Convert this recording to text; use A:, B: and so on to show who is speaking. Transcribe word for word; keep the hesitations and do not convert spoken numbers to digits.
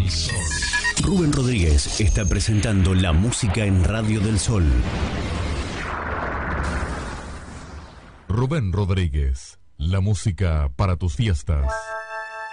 A: del Sol.
B: Rubén Rodríguez está presentando la música en Radio del Sol.
A: Rubén Rodríguez, la música para tus fiestas.